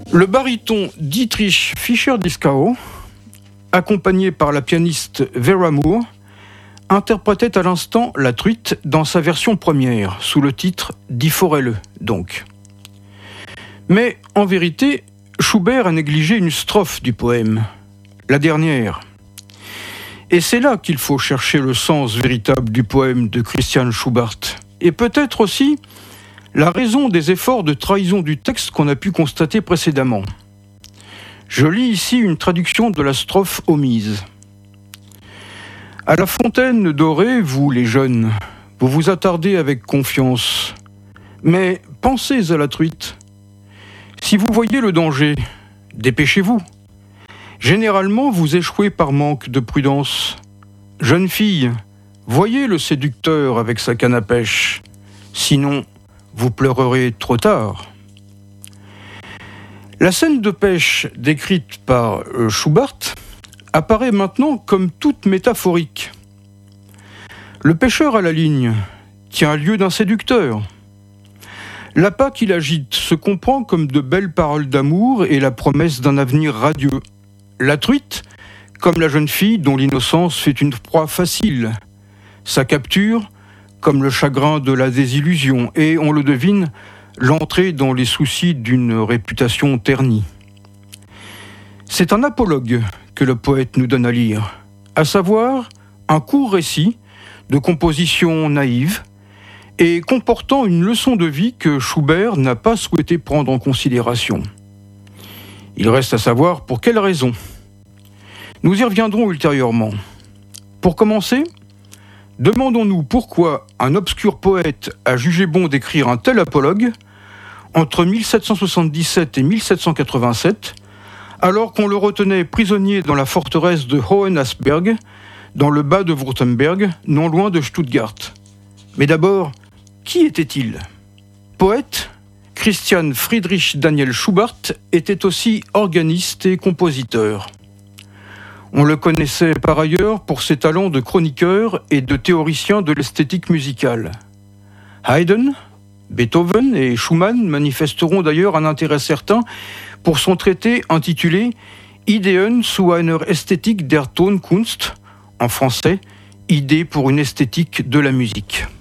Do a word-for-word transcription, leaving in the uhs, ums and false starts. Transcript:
Le baryton Dietrich Fischer-Dieskau, accompagné par la pianiste Vera Moore, interprétait à l'instant La Truite dans sa version première, sous le titre Die Forelle, donc. Mais en vérité, Schubert a négligé une strophe du poème, la dernière. Et c'est là qu'il faut chercher le sens véritable du poème de Christian Schubert. Et peut-être aussi la raison des efforts de trahison du texte qu'on a pu constater précédemment. Je lis ici une traduction de la strophe omise. À la fontaine dorée, vous les jeunes, vous vous attardez avec confiance. Mais pensez à la truite. Si vous voyez le danger, dépêchez-vous. Généralement, vous échouez par manque de prudence. Jeune fille, voyez le séducteur avec sa canne à pêche. Sinon, vous pleurerez trop tard. La scène de pêche décrite par euh, Schubert apparaît maintenant comme toute métaphorique. Le pêcheur à la ligne tient lieu d'un séducteur. L'appât qu'il agite se comprend comme de belles paroles d'amour et la promesse d'un avenir radieux. La truite, comme la jeune fille dont l'innocence fait une proie facile. Sa capture, comme le chagrin de la désillusion, et, on le devine, l'entrée dans les soucis d'une réputation ternie. C'est un apologue que le poète nous donne à lire, à savoir un court récit de composition naïve et comportant une leçon de vie que Schubert n'a pas souhaité prendre en considération. Il reste à savoir pour quelles raisons. Nous y reviendrons ultérieurement. Pour commencer, demandons-nous pourquoi un obscur poète a jugé bon d'écrire un tel apologue entre mille sept cent soixante-dix-sept et mille sept cent quatre-vingt-sept, alors qu'on le retenait prisonnier dans la forteresse de Hohenasperg, dans le bas de Württemberg, non loin de Stuttgart. Mais d'abord, qui était-il ? Poète, Christian Friedrich Daniel Schubert était aussi organiste et compositeur. On le connaissait par ailleurs pour ses talents de chroniqueur et de théoricien de l'esthétique musicale. Haydn, Beethoven et Schumann manifesteront d'ailleurs un intérêt certain pour son traité intitulé Ideen zu einer Ästhetik der Tonkunst, en français, Idées pour une esthétique de la musique.